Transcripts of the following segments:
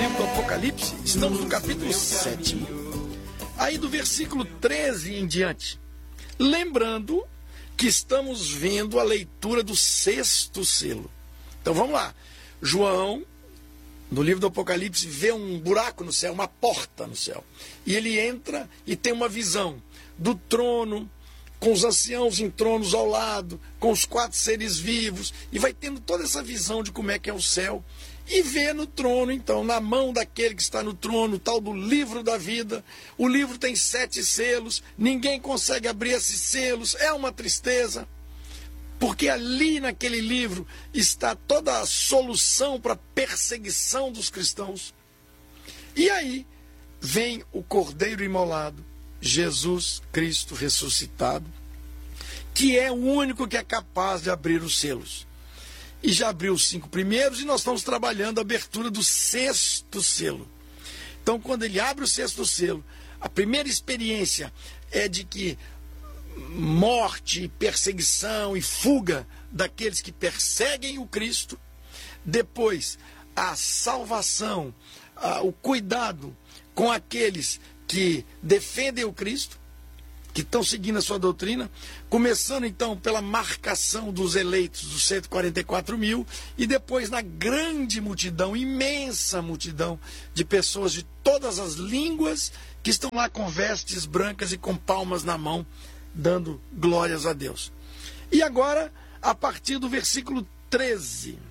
livro do Apocalipse, estamos no capítulo 7. Aí do versículo 13 em diante. Lembrando que estamos vendo a leitura do 6º selo. Então vamos lá. João, no livro do Apocalipse, vê um buraco no céu, uma porta no céu. E ele entra e tem uma visão do trono, com os anciãos em tronos ao lado, com os 4 seres vivos, e vai tendo toda essa visão de como é que é o céu, e vê no trono, então, na mão daquele que está no trono, o tal do livro da vida. O livro tem 7 selos, ninguém consegue abrir esses selos, é uma tristeza, porque ali naquele livro está toda a solução para a perseguição dos cristãos. E aí vem o Cordeiro imolado, Jesus Cristo ressuscitado, que é o único que é capaz de abrir os selos. E já abriu os 5 primeiros e nós estamos trabalhando a abertura do 6º selo. Então, quando ele abre o 6º selo, a primeira experiência é de que morte, perseguição e fuga daqueles que perseguem o Cristo. Depois, a salvação, o cuidado com aqueles que defendem o Cristo, que estão seguindo a sua doutrina, começando então pela marcação dos eleitos, dos 144 mil, e depois na grande multidão, imensa multidão de pessoas de todas as línguas que estão lá com vestes brancas e com palmas na mão, dando glórias a Deus. E agora, a partir do versículo 13.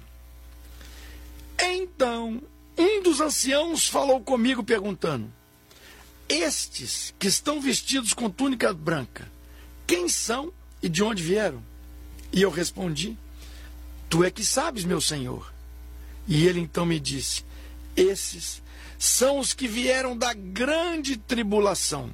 Então, um dos anciãos falou comigo perguntando: estes que estão vestidos com túnica branca, quem são e de onde vieram? E eu respondi: tu é que sabes, meu senhor. E ele então me disse: esses são os que vieram da grande tribulação.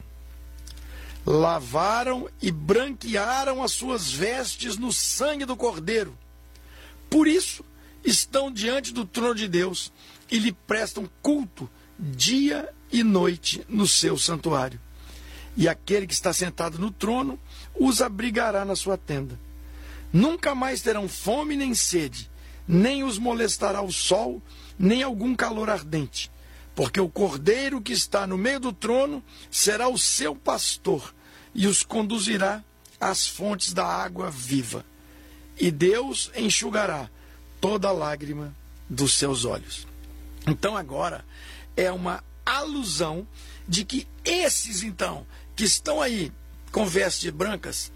Lavaram e branquearam as suas vestes no sangue do Cordeiro. Por isso estão diante do trono de Deus e lhe prestam culto dia e noite no seu santuário. E aquele que está sentado no trono os abrigará na sua tenda. Nunca mais terão fome nem sede, nem os molestará o sol, nem algum calor ardente, porque o Cordeiro que está no meio do trono será o seu pastor e os conduzirá às fontes da água viva. E Deus enxugará toda lágrima dos seus olhos. Então agora é uma alusão de que esses, então, que estão aí com vestes brancas,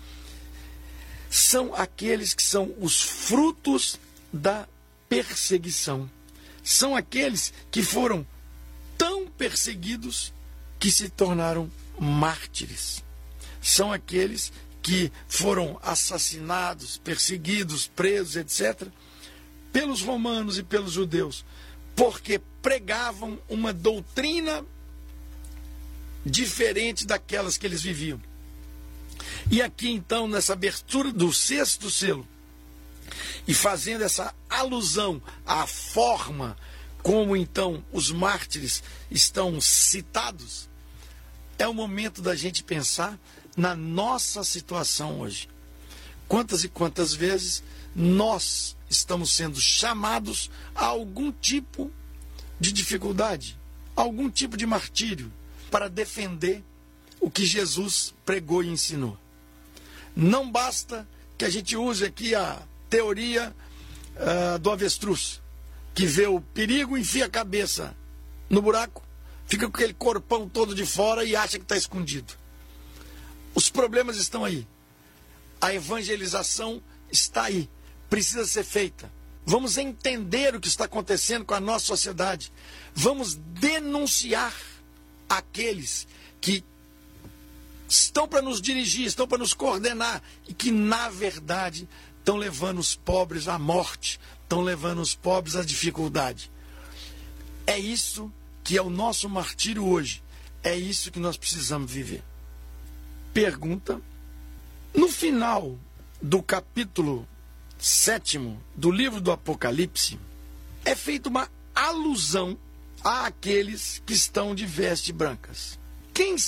são aqueles que são os frutos da perseguição. São aqueles que foram tão perseguidos que se tornaram mártires. São aqueles que foram assassinados, perseguidos, presos, etc., pelos romanos e pelos judeus, porque pregavam uma doutrina diferente daquelas que eles viviam. E aqui então, nessa abertura do 6º selo, e fazendo essa alusão à forma como então os mártires estão citados, é o momento da gente pensar na nossa situação hoje. Quantas e quantas vezes nós estamos sendo chamados a algum tipo de dificuldade, a algum tipo de martírio, para defender o que Jesus pregou e ensinou. Não basta que a gente use aqui a teoria do avestruz, que vê o perigo, enfia a cabeça no buraco, fica com aquele corpão todo de fora e acha que está escondido. Os problemas estão aí. A evangelização está aí. Precisa ser feita. Vamos entender o que está acontecendo com a nossa sociedade. Vamos denunciar aqueles que estão para nos dirigir, estão para nos coordenar e que, na verdade, estão levando os pobres à morte, estão levando os pobres à dificuldade. É isso que é o nosso martírio hoje. É isso que nós precisamos viver. Pergunta: no final do capítulo 7º do livro do Apocalipse, é feita uma alusão àqueles que estão de vestes brancas. Quem